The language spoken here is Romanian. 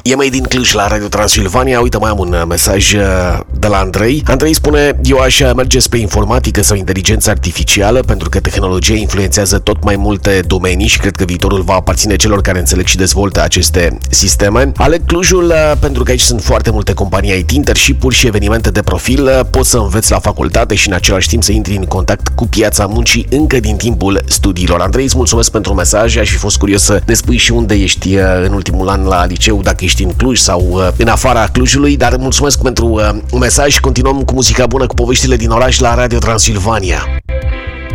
E mai din Cluj la Radio Transilvania. Uite, mai am un mesaj de la Andrei. Andrei spune: eu aș merge spre informatică sau inteligență artificială, pentru că tehnologia influențează tot mai multe domenii și cred că viitorul va aparține celor care înțeleg și dezvoltă aceste sisteme. Aleg Clujul pentru că aici sunt foarte multe companii IT, internship-uri și evenimente de profil. Poți să înveți la facultate și în același timp să intri în contact cu piața muncii încă din timpul studiilor. Andrei, îți mulțumesc pentru mesaj. Aș fi fost curios să ne spui și unde ești în ultimul an la liceu, dacă ești în Cluj sau în afara Clujului, dar mulțumesc pentru mesaj și continuăm cu muzica bună, cu poveștile din oraș la Radio Transilvania.